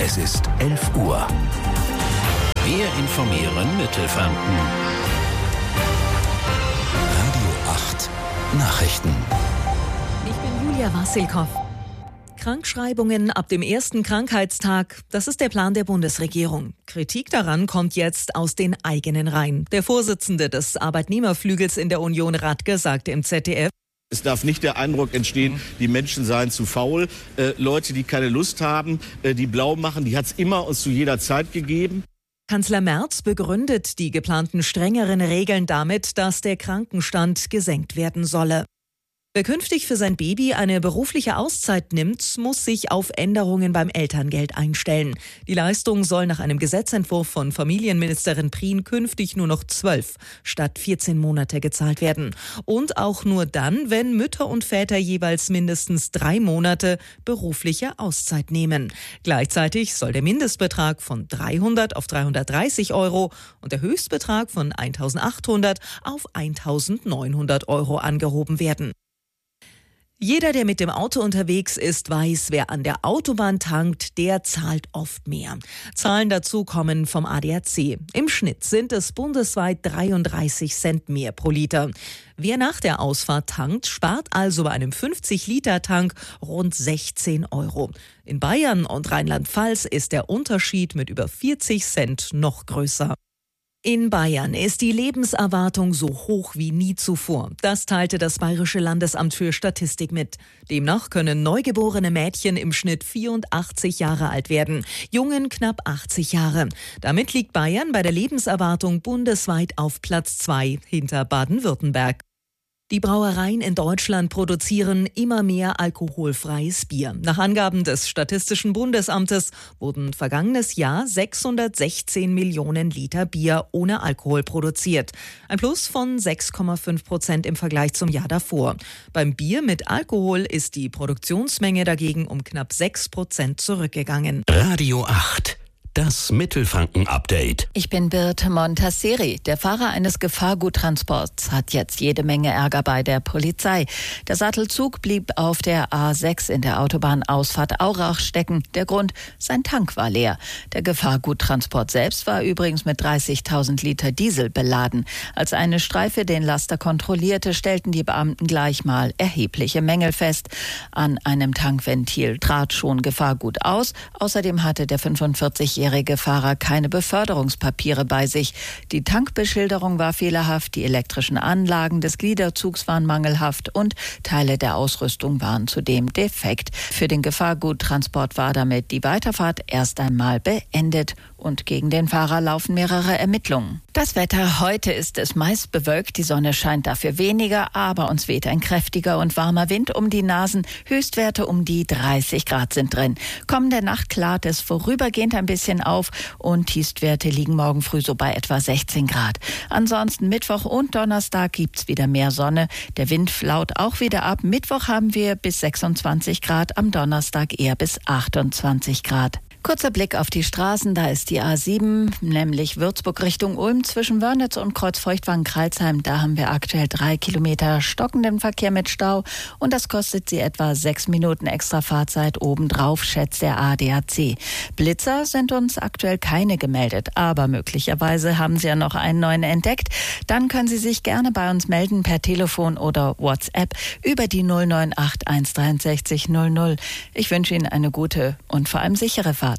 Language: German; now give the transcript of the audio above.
Es ist 11 Uhr. Wir informieren Mittelfranken. Radio 8 Nachrichten. Ich bin Julia Wassilkow. Krankschreibungen ab dem ersten Krankheitstag, das ist der Plan der Bundesregierung. Kritik daran kommt jetzt aus den eigenen Reihen. Der Vorsitzende des Arbeitnehmerflügels in der Union, Radke, sagte im ZDF: Es darf nicht der Eindruck entstehen, die Menschen seien zu faul. Leute, die keine Lust haben, die blau machen, die hat es immer und zu jeder Zeit gegeben. Kanzler Merz begründet die geplanten strengeren Regeln damit, dass der Krankenstand gesenkt werden solle. Wer künftig für sein Baby eine berufliche Auszeit nimmt, muss sich auf Änderungen beim Elterngeld einstellen. Die Leistung soll nach einem Gesetzentwurf von Familienministerin Prien künftig nur noch 12 statt 14 Monate gezahlt werden. Und auch nur dann, wenn Mütter und Väter jeweils mindestens 3 Monate berufliche Auszeit nehmen. Gleichzeitig soll der Mindestbetrag von 300 auf 330 Euro und der Höchstbetrag von 1.800 auf 1.900 Euro angehoben werden. Jeder, der mit dem Auto unterwegs ist, weiß, wer an der Autobahn tankt, der zahlt oft mehr. Zahlen dazu kommen vom ADAC. Im Schnitt sind es bundesweit 33 Cent mehr pro Liter. Wer nach der Ausfahrt tankt, spart also bei einem 50-Liter-Tank rund 16 Euro. In Bayern und Rheinland-Pfalz ist der Unterschied mit über 40 Cent noch größer. In Bayern ist die Lebenserwartung so hoch wie nie zuvor. Das teilte das Bayerische Landesamt für Statistik mit. Demnach können neugeborene Mädchen im Schnitt 84 Jahre alt werden, Jungen knapp 80 Jahre. Damit liegt Bayern bei der Lebenserwartung bundesweit auf Platz 2 hinter Baden-Württemberg. Die Brauereien in Deutschland produzieren immer mehr alkoholfreies Bier. Nach Angaben des Statistischen Bundesamtes wurden vergangenes Jahr 616 Millionen Liter Bier ohne Alkohol produziert. Ein Plus von 6,5% im Vergleich zum Jahr davor. Beim Bier mit Alkohol ist die Produktionsmenge dagegen um knapp 6% zurückgegangen. Radio 8. Das Mittelfranken-Update. Ich bin Birte Montasseri. Der Fahrer eines Gefahrguttransports hat jetzt jede Menge Ärger bei der Polizei. Der Sattelzug blieb auf der A6 in der Autobahnausfahrt Aurach stecken. Der Grund: sein Tank war leer. Der Gefahrguttransport selbst war übrigens mit 30.000 Liter Diesel beladen. Als eine Streife den Laster kontrollierte, stellten die Beamten gleich mal erhebliche Mängel fest. An einem Tankventil trat schon Gefahrgut aus. Außerdem hatte der 45-jährige Fahrer keine Beförderungspapiere bei sich. Die Tankbeschilderung war fehlerhaft, die elektrischen Anlagen des Gliederzugs waren mangelhaft und Teile der Ausrüstung waren zudem defekt. Für den Gefahrguttransport war damit die Weiterfahrt erst einmal beendet und gegen den Fahrer laufen mehrere Ermittlungen. Das Wetter: heute ist es meist bewölkt, die Sonne scheint dafür weniger, aber uns weht ein kräftiger und warmer Wind um die Nasen. Höchstwerte um die 30 Grad sind drin. Kommende Nacht klart es vorübergehend ein bisschen auf und Tiefstwerte liegen morgen früh so bei etwa 16 Grad. Ansonsten Mittwoch und Donnerstag gibt's wieder mehr Sonne. Der Wind flaut auch wieder ab. Mittwoch haben wir bis 26 Grad, am Donnerstag eher bis 28 Grad. Kurzer Blick auf die Straßen, da ist die A7, nämlich Würzburg Richtung Ulm zwischen Wörnitz und Kreuzfeuchtwangen-Kreilsheim. Da haben wir aktuell 3 Kilometer stockenden Verkehr mit Stau und das kostet Sie etwa 6 Minuten extra Fahrzeit obendrauf, schätzt der ADAC. Blitzer sind uns aktuell keine gemeldet, aber möglicherweise haben Sie ja noch einen neuen entdeckt. Dann können Sie sich gerne bei uns melden per Telefon oder WhatsApp über die 098 163 00. Ich wünsche Ihnen eine gute und vor allem sichere Fahrt.